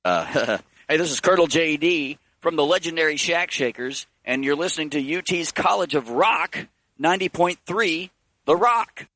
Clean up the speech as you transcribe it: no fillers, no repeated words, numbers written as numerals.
Hey, this is Colonel J.D. from the legendary Shack Shakers, and you're listening to UT's College of Rock, 90.3 The Rock.